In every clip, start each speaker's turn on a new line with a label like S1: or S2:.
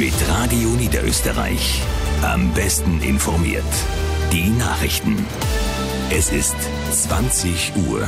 S1: Mit Radio Niederösterreich. Am besten informiert. Die Nachrichten. Es ist 20 Uhr.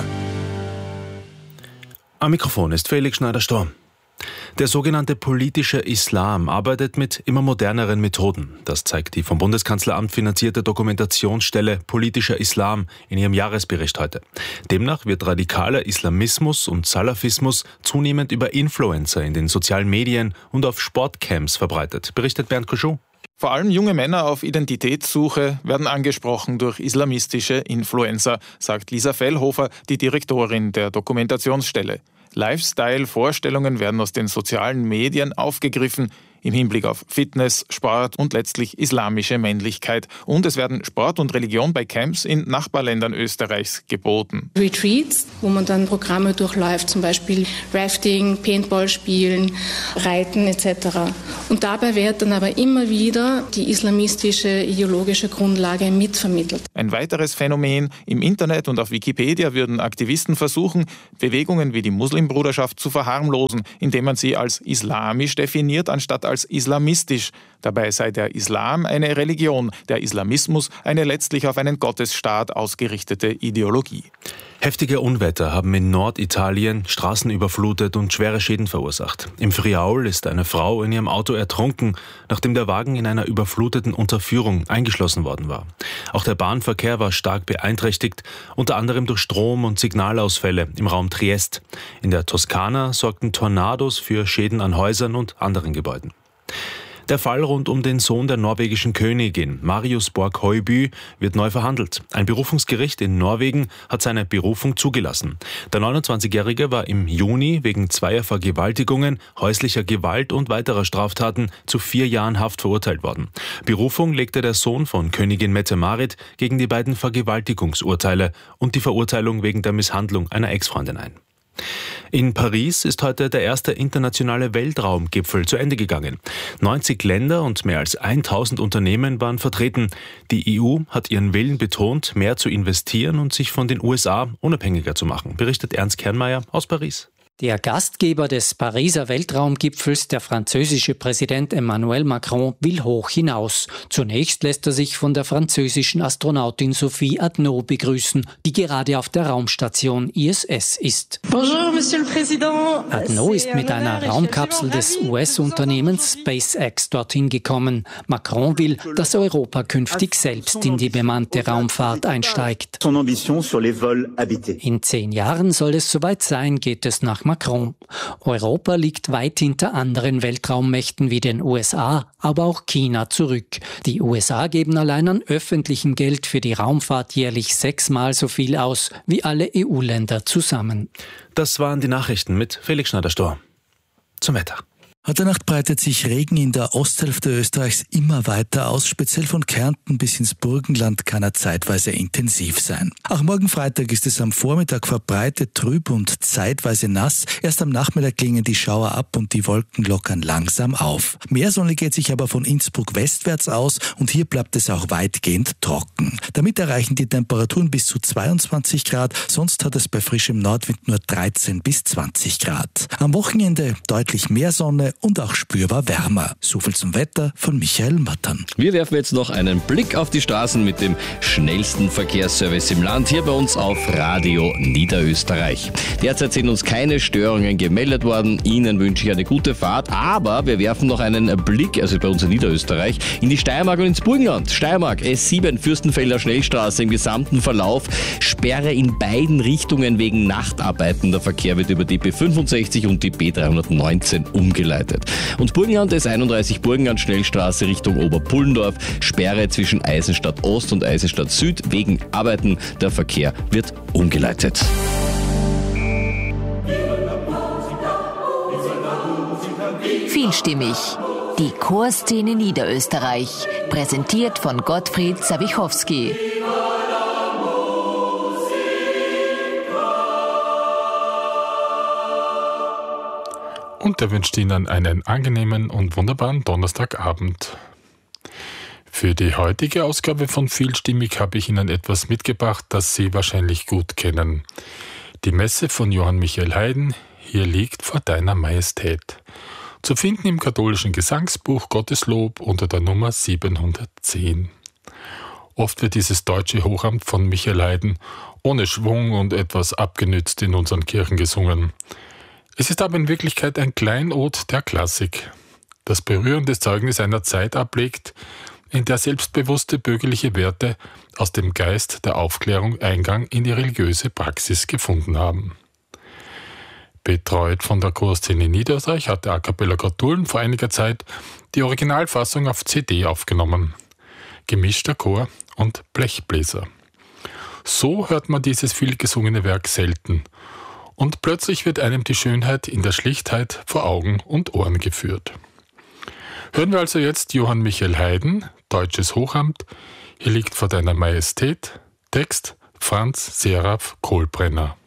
S2: Am Mikrofon ist Felix Schneider-Storm. Der sogenannte politische Islam arbeitet mit immer moderneren Methoden. Das zeigt die vom Bundeskanzleramt finanzierte Dokumentationsstelle Politischer Islam in ihrem Jahresbericht heute. Demnach wird radikaler Islamismus und Salafismus zunehmend über Influencer in den sozialen Medien und auf Sportcamps verbreitet, berichtet Bernd Koschou.
S3: Vor allem junge Männer auf Identitätssuche werden angesprochen durch islamistische Influencer, sagt Lisa Fellhofer, die Direktorin der Dokumentationsstelle. Lifestyle-Vorstellungen werden aus den sozialen Medien aufgegriffen im Hinblick auf Fitness, Sport und letztlich islamische Männlichkeit. Und es werden Sport und Religion bei Camps in Nachbarländern Österreichs geboten.
S4: Retreats, wo man dann Programme durchläuft, zum Beispiel Rafting, Paintball spielen, Reiten etc. Und dabei wird dann aber immer wieder die islamistische ideologische Grundlage mitvermittelt.
S3: Ein weiteres Phänomen: Im Internet und auf Wikipedia würden Aktivisten versuchen, Bewegungen wie die Muslimbruderschaft zu verharmlosen, indem man sie als islamisch definiert, anstatt als islamistisch. Dabei sei der Islam eine Religion, der Islamismus eine letztlich auf einen Gottesstaat ausgerichtete Ideologie.
S2: Heftige Unwetter haben in Norditalien Straßen überflutet und schwere Schäden verursacht. Im Friaul ist eine Frau in ihrem Auto ertrunken, nachdem der Wagen in einer überfluteten Unterführung eingeschlossen worden war. Auch der Bahnverkehr war stark beeinträchtigt, unter anderem durch Strom- und Signalausfälle im Raum Triest. In der Toskana sorgten Tornados für Schäden an Häusern und anderen Gebäuden. Der Fall rund um den Sohn der norwegischen Königin, Marius Borg-Høiby, wird neu verhandelt. Ein Berufungsgericht in Norwegen hat seine Berufung zugelassen. Der 29-Jährige war im Juni wegen 2 Vergewaltigungen, häuslicher Gewalt und weiterer Straftaten zu 4 Jahren Haft verurteilt worden. Berufung legte der Sohn von Königin Mette-Marit gegen die beiden Vergewaltigungsurteile und die Verurteilung wegen der Misshandlung einer Ex-Freundin ein. In Paris ist heute der erste internationale Weltraumgipfel zu Ende gegangen. 90 Länder und mehr als 1000 Unternehmen waren vertreten. Die EU hat ihren Willen betont, mehr zu investieren und sich von den USA unabhängiger zu machen, berichtet Ernst Kernmeier aus Paris.
S5: Der Gastgeber des Pariser Weltraumgipfels, der französische Präsident Emmanuel Macron, will hoch hinaus. Zunächst lässt er sich von der französischen Astronautin Sophie Adnaud begrüßen, die gerade auf der Raumstation ISS ist.
S6: Bonjour, Monsieur le Président.
S5: Adnaud ist mit einer Raumkapsel des US-Unternehmens SpaceX dorthin gekommen. Macron will, dass Europa künftig selbst in die bemannte Raumfahrt einsteigt. In 10 Jahren soll es soweit sein, geht es nach Macron. Europa liegt weit hinter anderen Weltraummächten wie den USA, aber auch China zurück. Die USA geben allein an öffentlichem Geld für die Raumfahrt jährlich 6-mal so viel aus wie alle EU-Länder zusammen.
S2: Das waren die Nachrichten mit Felix Schneider-Storm. Zum Wetter.
S7: Heute Nacht breitet sich Regen in der Osthälfte Österreichs immer weiter aus. Speziell von Kärnten bis ins Burgenland kann er zeitweise intensiv sein. Auch morgen Freitag ist es am Vormittag verbreitet trüb und zeitweise nass. Erst am Nachmittag klingen die Schauer ab und die Wolken lockern langsam auf. Mehr Sonne geht sich aber von Innsbruck westwärts aus und hier bleibt es auch weitgehend trocken. Damit erreichen die Temperaturen bis zu 22 Grad, sonst hat es bei frischem Nordwind nur 13 bis 20 Grad. Am Wochenende deutlich mehr Sonne und auch spürbar wärmer. So viel zum Wetter von Michael Mattern.
S8: Wir werfen jetzt noch einen Blick auf die Straßen mit dem schnellsten Verkehrsservice im Land, hier bei uns auf Radio Niederösterreich. Derzeit sind uns keine Störungen gemeldet worden. Ihnen wünsche ich eine gute Fahrt, aber wir werfen noch einen Blick, also bei uns in Niederösterreich, in die Steiermark und ins Burgenland. Steiermark, S7, Fürstenfelder Schnellstraße im gesamten Verlauf. Sperre in beiden Richtungen wegen Nachtarbeiten. Der Verkehr wird über die B65 und die B319 umgeleitet. Und Burgenland, S31 Burgenland Schnellstraße Richtung Oberpullendorf. Sperre zwischen Eisenstadt Ost und Eisenstadt Süd wegen Arbeiten. Der Verkehr wird umgeleitet.
S9: Vielstimmig. Die Chorszene Niederösterreich. Präsentiert von Gottfried Zawichowski.
S10: Und er wünscht Ihnen einen angenehmen und wunderbaren Donnerstagabend. Für die heutige Ausgabe von Vielstimmig habe ich Ihnen etwas mitgebracht, das Sie wahrscheinlich gut kennen. Die Messe von Johann Michael Haydn, Hier liegt vor deiner Majestät. zu finden im katholischen Gesangsbuch Gotteslob unter der Nummer 710. Oft wird dieses deutsche Hochamt von Michael Haydn ohne Schwung und etwas abgenützt in unseren Kirchen gesungen. Es ist aber in Wirklichkeit ein Kleinod der Klassik, das berührende Zeugnis einer Zeit ablegt, in der selbstbewusste bürgerliche Werte aus dem Geist der Aufklärung Eingang in die religiöse Praxis gefunden haben. Betreut von der Chorszene Niederösterreich hatte A Cappella Gratulen vor einiger Zeit die Originalfassung auf CD aufgenommen. Gemischter Chor und Blechbläser. So hört man dieses vielgesungene Werk selten. Und plötzlich wird einem die Schönheit in der Schlichtheit vor Augen und Ohren geführt. Hören wir also jetzt Johann Michael Haydn, Deutsches Hochamt, hier liegt vor deiner Majestät, Text Franz Seraph Kohlbrenner.